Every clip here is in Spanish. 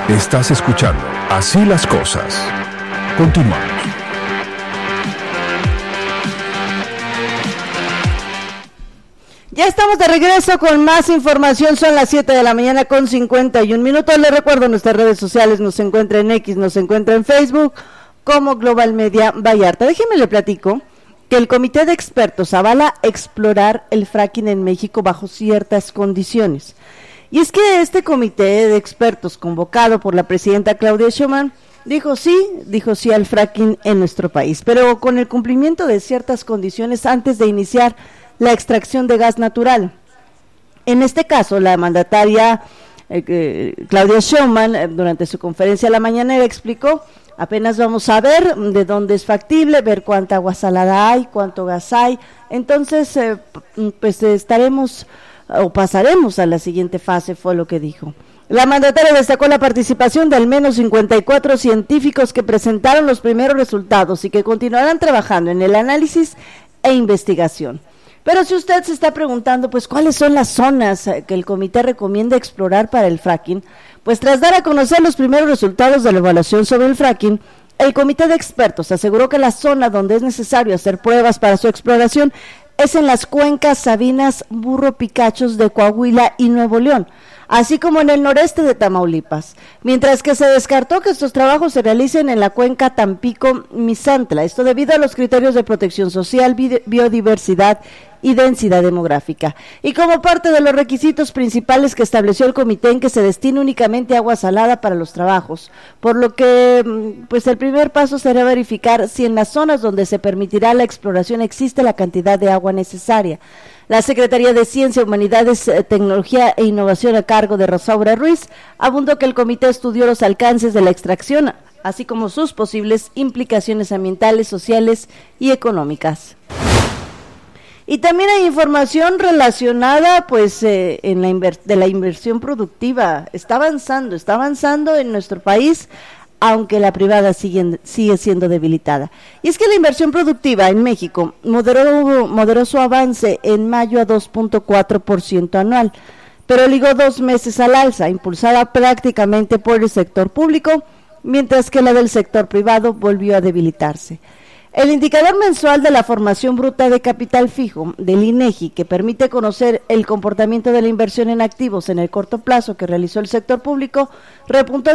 Estás escuchando Así las Cosas. Continuamos. Ya estamos de regreso con más información, son las 7 de la mañana con 51 minutos. Les recuerdo nuestras redes sociales, nos encuentra en X, nos encuentra en Facebook como Global Media Vallarta. Déjenme le platico que el comité de expertos avala explorar el fracking en México bajo ciertas condiciones. Y es que este comité de expertos convocado por la presidenta Claudia Sheinbaum dijo sí al fracking en nuestro país, pero con el cumplimiento de ciertas condiciones antes de iniciar la extracción de gas natural. En este caso, la mandataria Claudia Sheinbaum, durante su conferencia a la mañanera, explicó: apenas vamos a ver de dónde es factible, ver cuánta agua salada hay, cuánto gas hay, entonces estaremos o pasaremos a la siguiente fase, fue lo que dijo. La mandataria destacó la participación de al menos 54 científicos que presentaron los primeros resultados y que continuarán trabajando en el análisis e investigación. Pero si usted se está preguntando, pues, ¿cuáles son las zonas que el comité recomienda explorar para el fracking? Pues, tras dar a conocer los primeros resultados de la evaluación sobre el fracking, el comité de expertos aseguró que la zona donde es necesario hacer pruebas para su exploración es en las cuencas Sabinas, Burro Picachos de Coahuila y Nuevo León, así como en el noreste de Tamaulipas, mientras que se descartó que estos trabajos se realicen en la cuenca Tampico-Misantla, esto debido a los criterios de protección social, biodiversidad y densidad demográfica. Y como parte de los requisitos principales que estableció el comité, en que se destine únicamente agua salada para los trabajos, por lo que pues el primer paso será verificar si en las zonas donde se permitirá la exploración existe la cantidad de agua necesaria. La Secretaría de Ciencia, Humanidades, Tecnología e Innovación, a cargo de Rosaura Ruiz, abundó que el comité estudió los alcances de la extracción, así como sus posibles implicaciones ambientales, sociales y económicas. Y también hay información relacionada pues de la inversión productiva. Está avanzando en nuestro país, aunque la privada sigue siendo debilitada. Y es que la inversión productiva en México moderó su avance en mayo a 2.4% anual, pero ligó 2 meses al alza, impulsada prácticamente por el sector público, mientras que la del sector privado volvió a debilitarse. El indicador mensual de la formación bruta de capital fijo del INEGI, que permite conocer el comportamiento de la inversión en activos en el corto plazo que realizó el sector público, repuntó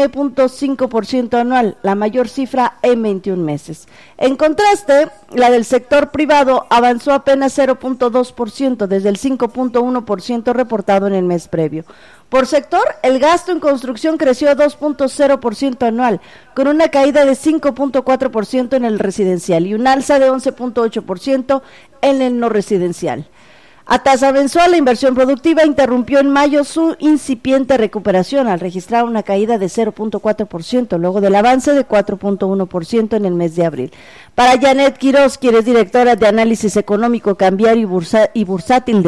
19.5% anual, la mayor cifra en 21 meses. En contraste, la del sector privado avanzó apenas 0.2% desde el 5.1% reportado en el mes previo. Por sector, el gasto en construcción creció a 2.0% anual, con una caída de 5.4% en el residencial y un alza de 11.8% en el no residencial. A tasa mensual, la inversión productiva interrumpió en mayo su incipiente recuperación al registrar una caída de 0.4%, luego del avance de 4.1% en el mes de abril. Para Janet Quiroz, quien es directora de Análisis Económico, Cambiario y Bursátil de